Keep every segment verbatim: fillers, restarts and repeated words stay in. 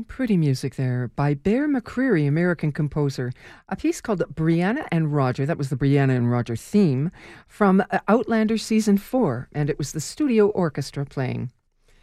Pretty music there by Bear McCreary, American composer. A piece called Brianna and Roger, that was the Brianna and Roger theme, from Outlander Season four, and it was the studio orchestra playing.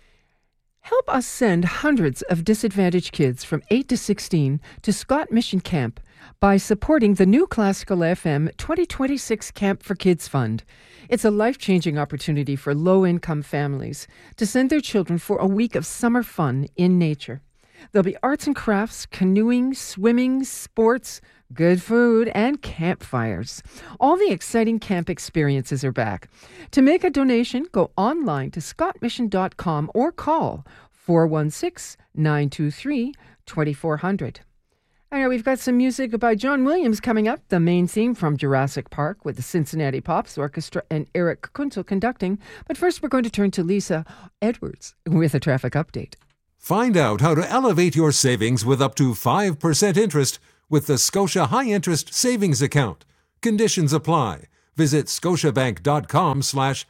Help us send hundreds of disadvantaged kids from eight to sixteen to Scott Mission Camp by supporting the New Classical F M twenty twenty-six Camp for Kids Fund. It's a life-changing opportunity for low-income families to send their children for a week of summer fun in nature. There'll be arts and crafts, canoeing, swimming, sports, good food, and campfires. All the exciting camp experiences are back. To make a donation, go online to scott mission dot com or call four one six, nine two three, two four zero zero. I know we've got some music by John Williams coming up, the main theme from Jurassic Park with the Cincinnati Pops Orchestra and Eric Kunzel conducting. But first we're going to turn to Lisa Edwards with a traffic update. Find out how to elevate your savings with up to five percent interest with the Scotia High Interest Savings Account. Conditions apply. Visit scotiabank.com slash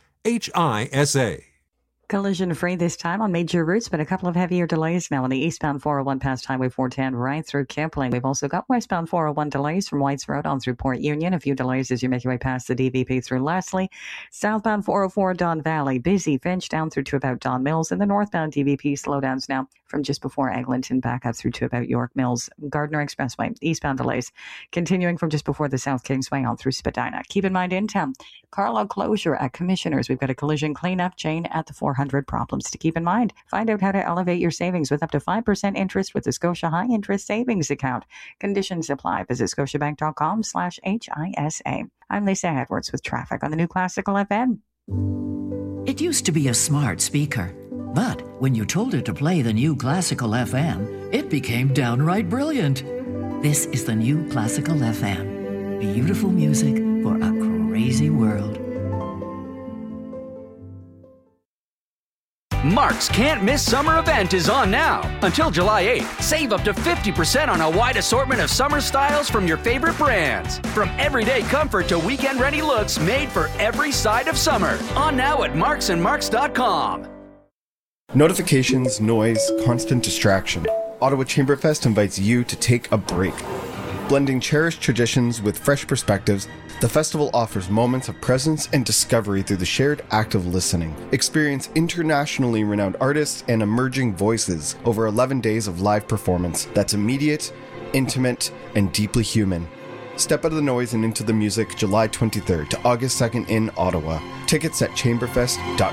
HISA. Collision free this time on major routes, but a couple of heavier delays now on the eastbound four oh one past Highway four ten right through Kipling. We've also got westbound four oh one delays from Whites Road on through Port Union. A few delays as you make your way past the D V P through Leslie. Southbound four oh four Don Valley, busy. Finch down through to about Don Mills. And the northbound D V P slowdowns now from just before Eglinton back up through to about York Mills. Gardner Expressway, eastbound delays continuing from just before the South Kingsway on through Spadina. Keep in mind in town, Carlisle closure at Commissioners. We've got a collision cleanup chain at the four hundred problems to keep in mind. Find out how to elevate your savings with up to five percent interest with the Scotia High Interest Savings Account. Conditions apply. Visit scotiabank.com slash HISA. I'm Lisa Edwards with traffic on the New Classical F M. It used to be a smart speaker, but when you told it to play the New Classical F M, it became downright brilliant. This is the New Classical F M. Beautiful music for a crazy world. Mark's Can't Miss Summer event is on now. Until July eighth, save up to fifty percent on a wide assortment of summer styles from your favorite brands. From everyday comfort to weekend-ready looks made for every side of summer. On now at marks and marks dot com. Notifications, noise, constant distraction. Ottawa Chamberfest invites you to take a break. Blending cherished traditions with fresh perspectives, the festival offers moments of presence and discovery through the shared act of listening. Experience internationally renowned artists and emerging voices over eleven days of live performance that's immediate, intimate, and deeply human. Step out of the noise and into the music July twenty-third to August second in Ottawa. Tickets at chamberfest dot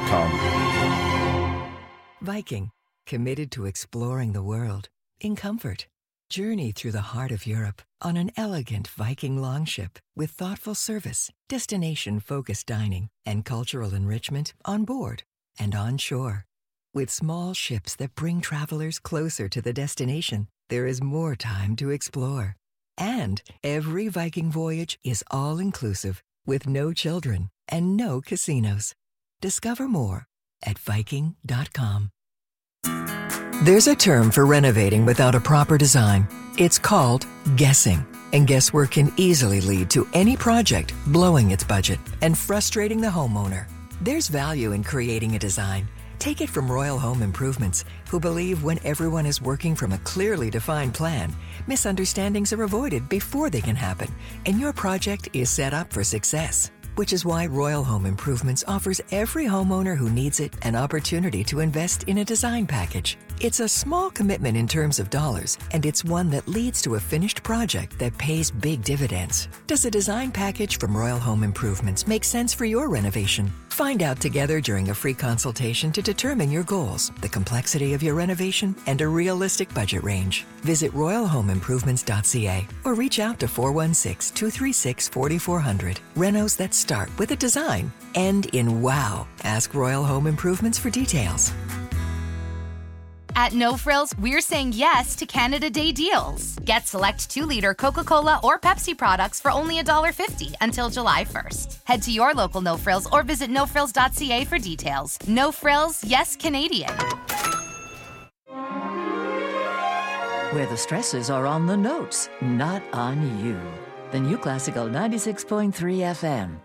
com. Viking, committed to exploring the world in comfort. Journey through the heart of Europe on an elegant Viking longship with thoughtful service, destination-focused dining, and cultural enrichment on board and on shore. With small ships that bring travelers closer to the destination, there is more time to explore. And every Viking voyage is all-inclusive with no children and no casinos. Discover more at viking dot com. There's a term for renovating without a proper design. It's called guessing. And guesswork can easily lead to any project blowing its budget and frustrating the homeowner. There's value in creating a design. Take it from Royal Home Improvements, who believe when everyone is working from a clearly defined plan, misunderstandings are avoided before they can happen, and your project is set up for success. Which is why Royal Home Improvements offers every homeowner who needs it an opportunity to invest in a design package. It's a small commitment in terms of dollars, and it's one that leads to a finished project that pays big dividends. Does a design package from Royal Home Improvements make sense for your renovation? Find out together during a free consultation to determine your goals, the complexity of your renovation, and a realistic budget range. Visit royal home improvements dot c a or reach out to four one six, two three six, four four zero zero. Renos that start with a design, end in wow. Ask Royal Home Improvements for details. At No Frills, we're saying yes to Canada Day deals. Get select two-liter Coca-Cola or Pepsi products for only one dollar fifty until July first. Head to your local No Frills or visit no frills dot c a for details. No Frills, yes Canadian. Where the stresses are on the notes, not on you. The New Classical ninety-six point three F M.